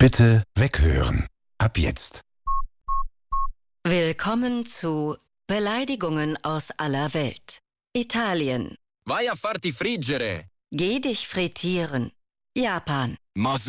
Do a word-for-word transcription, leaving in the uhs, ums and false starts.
Bitte weghören. Ab jetzt. Willkommen zu Beleidigungen aus aller Welt. Italien. Vai a farti friggere. Geh dich frittieren. Japan. Ma